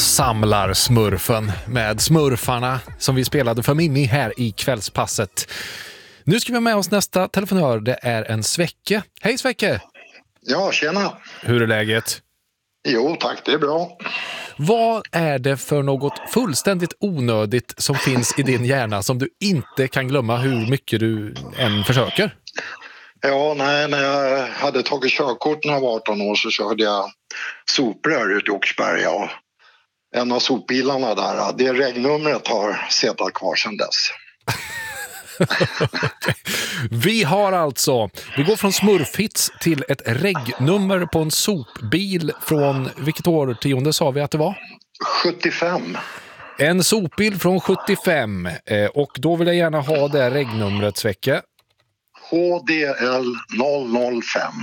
samlar smurfen med smurfarna som vi spelade för Mimmi här i kvällspasset. Nu ska vi ha med oss nästa telefonör, det är en Svecke. Hej Svecke! Ja, tjena! Hur är läget? Jo tack, det är bra. Vad är det för något fullständigt onödigt som finns i din hjärna som du inte kan glömma hur mycket du än försöker? Ja, när jag hade tagit körkort när jag var 18 år så körde jag soprör ut i Oxberga och en av sopbilarna där, det regnumret har suttit kvar sedan dess. Vi går från smurfhits till ett regnummer på en sopbil från, vilket årtionde sa vi att det var? 75. En sopbil från 75 och då vill jag gärna ha det regnumret, Svecke. HDL 005.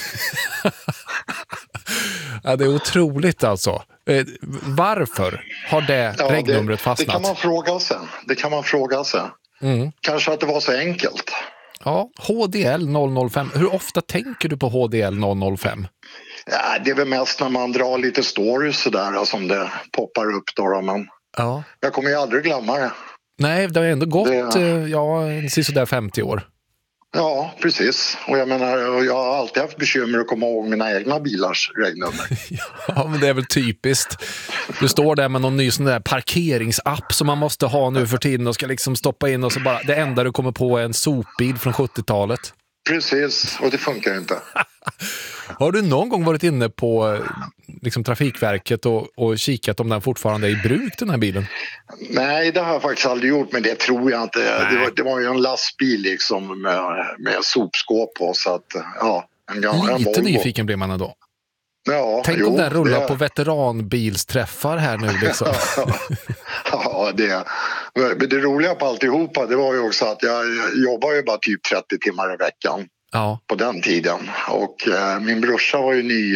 Ja, det är otroligt alltså. Varför har det regnumret fastnat? Det kan man fråga sig. Mm. Kanske att det var så enkelt. Ja, HDL 005. Hur ofta tänker du på HDL 005? Ja, det är väl mest när man drar lite stories sådär som det poppar upp då. Men ja. Jag kommer ju aldrig glömma det. Nej, det har ändå gått sådär 50 år. Ja, precis. Och jag menar, jag har alltid haft bekymmer att komma ihåg mina egna bilars regnummer. Ja, men det är väl typiskt. Du står där med någon ny sån där parkeringsapp som man måste ha nu för tiden och ska liksom stoppa in och så bara, det enda du kommer på är en sopbil från 70-talet. Precis, och det funkar ju inte. Har du någon gång varit inne på liksom Trafikverket och kikat om den fortfarande är i bruk, den här bilen? Nej, det har jag faktiskt aldrig gjort, men det tror jag inte. Det var ju en lastbil liksom med sopskåp på, så att ja. Lite nyfiken blir man ändå. Ja, tänk om den rullar på veteranbilsträffar här nu liksom. Ja, det roliga på alltihopa, det var ju också att jag jobbar ju bara typ 30 timmar i veckan på den tiden. Och min brorsa var ju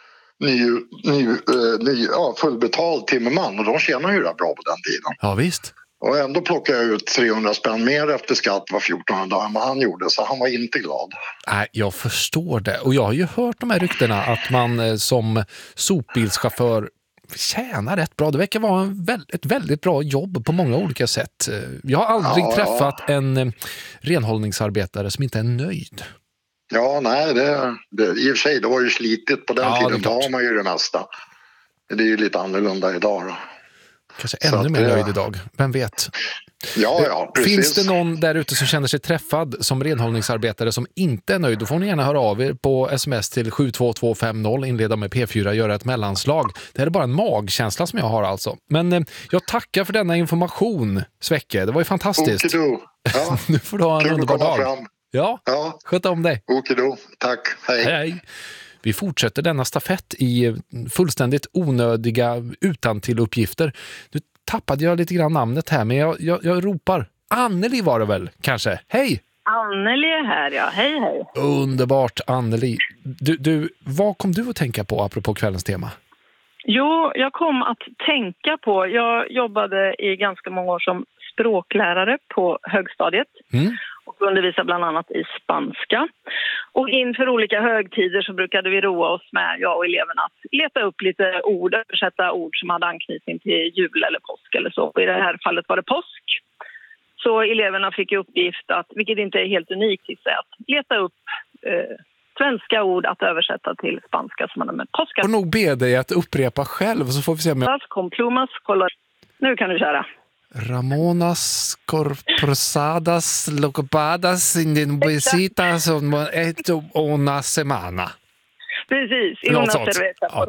fullbetald timmerman och de tjänar ju bra på den tiden. Ja, visst. Och ändå plockade jag ut 300 spänn mer efter skatt var 14 dagar än vad han gjorde, så han var inte glad. Nej, jag förstår det. Och jag har ju hört de här ryktena att man som sopbilschaufför tjänar rätt bra. Det verkar vara ett väldigt bra jobb på många olika sätt. Jag har aldrig träffat en renhållningsarbetare som inte är nöjd. Ja, nej, i och för sig, det var ju slitigt på den tiden. Då har man ju det mesta. Det är ju lite annorlunda idag då. Kanske ännu mer nöjd idag, vem vet? Ja, precis. Finns det någon där ute som känner sig träffad som renhållningsarbetare som inte är nöjd, då får ni gärna höra av er på sms till 72250, inleda med P4, göra ett mellanslag. Det här är bara en magkänsla som jag har alltså. Men jag tackar för denna information, Svecke. Det var ju fantastiskt. Ja. Nu får du ha en underbar dag. Ja, sköt om dig. Okido, tack. Hej. Vi fortsätter denna stafett i fullständigt onödiga utantilluppgifter. Nu tappade jag lite grann namnet här, men jag ropar. Anneli var det väl, kanske? Hej! Anneli är här, ja. Hej. Underbart, Anneli. Du, vad kom du att tänka på apropå kvällens tema? Jo, jag kom att tänka på... Jag jobbade i ganska många år som språklärare på högstadiet. Och undervisade bland annat i spanska. Och inför olika högtider så brukade vi roa oss med, jag och eleverna, att leta upp lite ord, översätta ord som hade anknytning till jul eller påsk eller så. Och i det här fallet var det påsk. Så eleverna fick i uppgift att, vilket inte är helt unikt, att leta upp svenska ord att översätta till spanska som hade med påsk. Och nog be dig att upprepa själv så får vi se med... Complumas, color. Nu kan du köra. Ramonas corporadas locopadas in visitas una semana. Precis, i una cerveza.